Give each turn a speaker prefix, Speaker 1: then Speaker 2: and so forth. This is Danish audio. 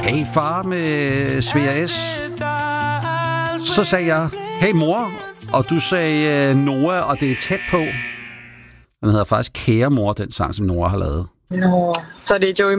Speaker 1: Hey far med Svea S. Så sagde jeg, hey mor, og du sagde Noah, og det er tæt på. Den hedder faktisk Kære mor, den sang, som Noah har lavet.
Speaker 2: Nå, så det er Joey